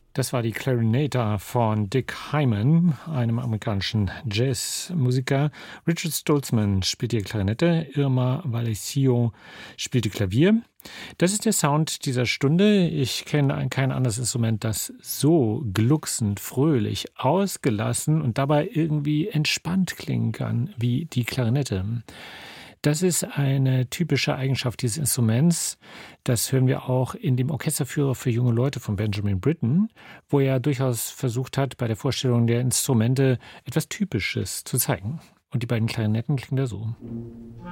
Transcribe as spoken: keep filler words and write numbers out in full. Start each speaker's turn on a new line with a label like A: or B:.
A: Das war die Clarinator von Dick Hyman, einem amerikanischen Jazzmusiker. Richard Stolzman spielt die Klarinette, Irma Valesio spielt die Klavier. Das ist der Sound dieser Stunde. Ich kenne kein anderes Instrument, das so glucksend, fröhlich, ausgelassen und dabei irgendwie entspannt klingen kann wie die Klarinette. Das ist eine typische Eigenschaft dieses Instruments. Das hören wir auch in dem Orchesterführer für junge Leute von Benjamin Britten, wo er durchaus versucht hat, bei der Vorstellung der Instrumente etwas Typisches zu zeigen. Und die beiden Klarinetten klingen da so.